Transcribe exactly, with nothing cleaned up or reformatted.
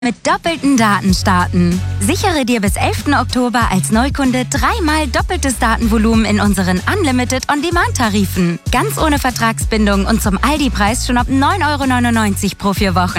Mit doppelten Daten starten. Sichere dir bis elften Oktober als Neukunde dreimal doppeltes Datenvolumen in unseren Unlimited On-Demand-Tarifen. Ganz ohne Vertragsbindung und zum Aldi-Preis schon ab neun Euro neunundneunzig pro vier Wochen.